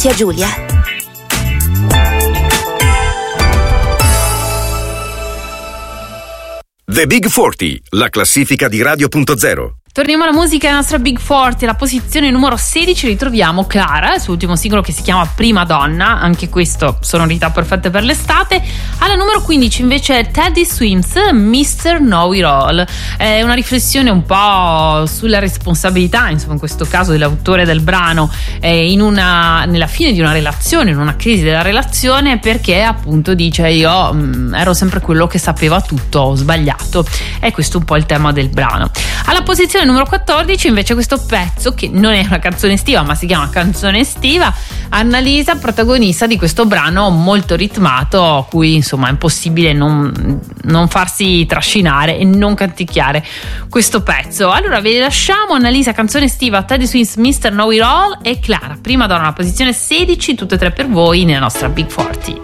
zia Giulia. The Big 40, la classifica di Radio.0. Torniamo alla musica, la nostra Big 40, alla posizione numero 16 ritroviamo Clara, il suo ultimo singolo che si chiama Prima Donna, anche questo sonorità perfette per l'estate. Alla numero 15 invece Teddy Swims, Mr. Know It All, è una riflessione un po' sulla responsabilità, insomma in questo caso dell'autore del brano, nella fine di una relazione, in una crisi della relazione, perché appunto dice io ero sempre quello che sapeva tutto, ho sbagliato, e questo è un po' il tema del brano. Alla posizione numero 14 invece questo pezzo, che non è una canzone estiva ma si chiama Canzone Estiva, Annalisa, protagonista di questo brano molto ritmato, a cui insomma è impossibile non farsi trascinare e non canticchiare questo pezzo. Allora vi lasciamo Annalisa, Canzone Estiva, Teddy Swims, Mr. Know It All, e Clara, Prima Donna, alla posizione 16, tutte e tre per voi nella nostra Big 40.